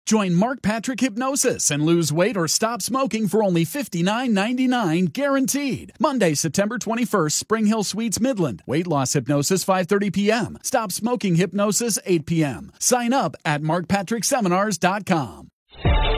Join Mark Patrick Hypnosis and lose weight or stop smoking for only $59.99 guaranteed. Monday, September 21st, Spring Hill Suites, Midland. Weight loss hypnosis 5:30 p.m. Stop smoking hypnosis 8 p.m. Sign up at markpatrickseminars.com.